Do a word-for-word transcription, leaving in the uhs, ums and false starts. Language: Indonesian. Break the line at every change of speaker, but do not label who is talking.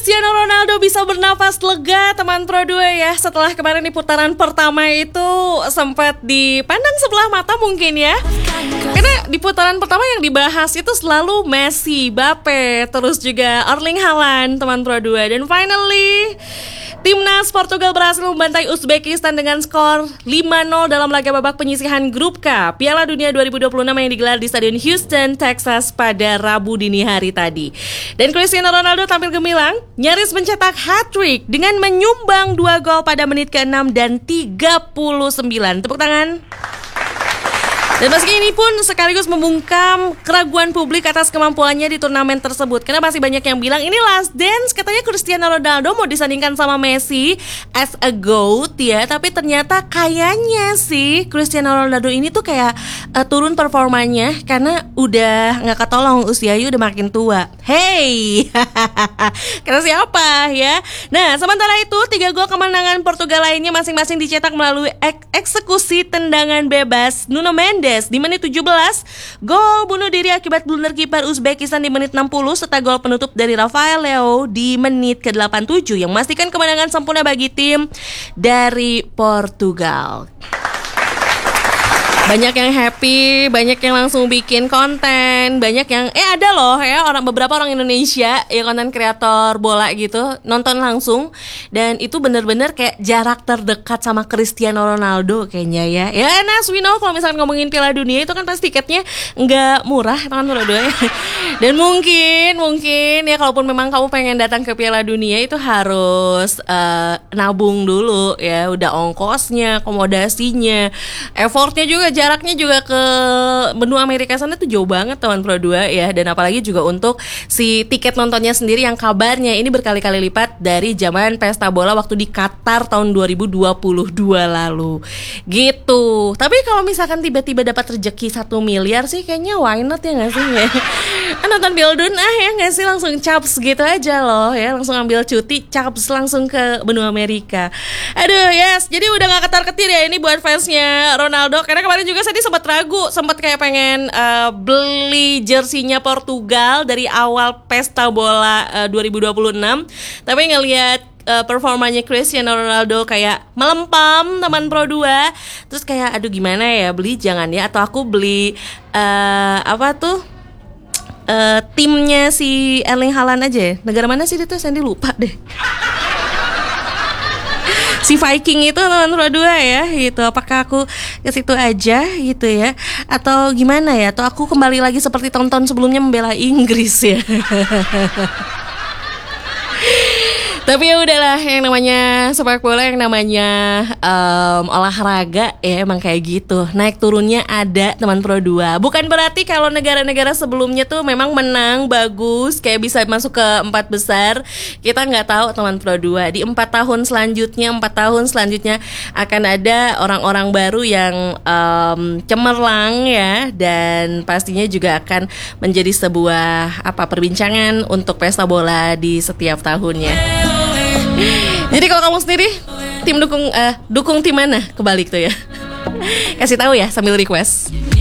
Cristiano Ronaldo bisa bernafas lega teman Pro dua ya. Setelah kemarin di putaran pertama itu sempat dipandang sebelah mata mungkin ya. Karena di putaran pertama yang dibahas itu selalu Messi, Mbappe, terus juga Erling Haaland teman Pro dua. Dan finally Timnas Portugal berhasil membantai Uzbekistan dengan skor lima nol dalam laga babak penyisihan grup K Piala Dunia dua ribu dua puluh enam yang digelar di Stadion Houston, Texas pada Rabu dini hari tadi. Dan Cristiano Ronaldo tampil gemilang, nyaris mencetak hat-trick dengan menyumbang dua gol pada menit ke enam dan tiga puluh sembilan. Tepuk tangan. Dan meski ini pun sekaligus membungkam keraguan publik atas kemampuannya di turnamen tersebut. Karena masih banyak yang bilang ini last dance, katanya Cristiano Ronaldo mau disandingkan sama Messi as a GOAT ya. Tapi ternyata kayaknya sih Cristiano Ronaldo ini tuh kayak uh, turun performanya karena udah gak ketolong, usianya udah makin tua. Hey, kata siapa ya? Nah, sementara itu tiga gol kemenangan Portugal lainnya masing-masing dicetak melalui ek- eksekusi tendangan bebas Nuno Mendes di menit tujuh belas, gol bunuh diri akibat blunder kiper Uzbekistan di menit enam puluh, serta gol penutup dari Rafael Leao di menit ke delapan puluh tujuh yang memastikan kemenangan sempurna bagi tim dari Portugal. Banyak yang happy, banyak yang langsung bikin konten, banyak yang eh ada loh ya orang beberapa orang Indonesia ya konten kreator bola gitu nonton langsung dan itu bener-bener kayak jarak terdekat sama Cristiano Ronaldo kayaknya ya. Ya nah, we know kalau misalkan ngomongin Piala Dunia itu kan pasti tiketnya nggak murah teman Ronaldo ya. Dan mungkin mungkin ya kalaupun memang kamu pengen datang ke Piala Dunia itu harus uh, nabung dulu ya, udah ongkosnya, akomodasinya, effortnya juga. Jaraknya juga ke benua Amerika sana tuh jauh banget teman Pro dua ya. Dan apalagi juga untuk si tiket nontonnya sendiri yang kabarnya ini berkali-kali lipat dari zaman pesta bola waktu di Qatar tahun dua ribu dua puluh dua lalu gitu. Tapi kalau misalkan tiba-tiba dapat rezeki satu miliar sih kayaknya why not ya gak sih ya. Kan nonton Bildun ah ya gak sih, langsung caps gitu aja loh ya. Langsung ambil cuti caps langsung ke benua Amerika. Aduh yes, jadi udah gak ketar-ketir ya ini buat fansnya Ronaldo. Karena kemarin juga saya sempat ragu, sempat kayak pengen uh, beli jersinya Portugal dari awal pesta bola uh, dua ribu dua puluh enam. Tapi ngelihat uh, performanya Cristiano Ronaldo kayak melempam teman Pro dua. Terus kayak aduh gimana ya, beli jangan ya, atau aku beli uh, apa tuh uh, timnya si Erling Haaland aja ya. Negara mana sih itu, Sandy lupa deh. Si Viking itu teman Pro dua ya gitu. Apakah aku ke situ aja gitu ya, atau gimana ya, atau aku kembali lagi seperti tahun-tahun sebelumnya membela Inggris ya. Tapi ya udahlah, yang namanya sepak bola, yang namanya um, olahraga ya emang kayak gitu. Naik turunnya ada teman Pro dua. Bukan berarti kalau negara-negara sebelumnya tuh memang menang bagus kayak bisa masuk ke empat besar. Kita nggak tahu teman Pro dua. Di empat tahun selanjutnya, empat tahun selanjutnya akan ada orang-orang baru yang um, cemerlang ya, dan pastinya juga akan menjadi sebuah apa perbincangan untuk pesta bola di setiap tahunnya. Jadi kalau kamu sendiri tim dukung uh, dukung tim mana? Kebalik tuh ya. Kasih tahu ya sambil request.